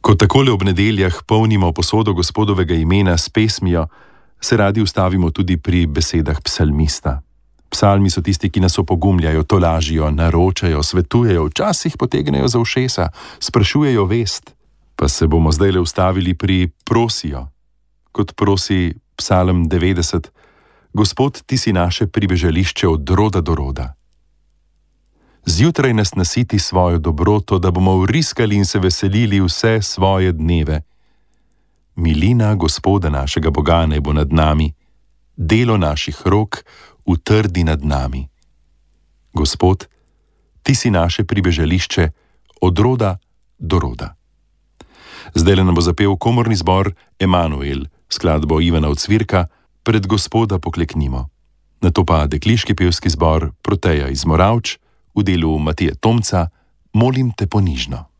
Ko takole ob nedeljah polnimo posodo Gospodovega imena s pesmijo, se radi ustavimo tudi pri besedah psalmista. Psalmi so tisti, ki nas opogumljajo, tolažijo, naročajo, svetujejo, včasih potegnejo za ušesa, sprašujejo vest. Pa se bomo zdajle ustavili pri prosijo. Kot prosi psalm 90, Gospod, ti si naše pribežališče od roda do roda. Zjutraj nas nasiti svojo dobroto, da bomo vriskali in se veselili vse svoje dneve. Milina Gospoda našega Boga naj bo nad nami, delo naših rok utrdi nad nami. Gospod, ti si naše pribežališče od roda do roda. Zdajle nam bo zapel komorni zbor Emanuel, skladbo Ivana Ocvirka, Pred Gospoda pokleknimo. Nato pa dekliški pevski zbor Proteja iz Moravč, v delu Matije Tomca, Molim te ponižno.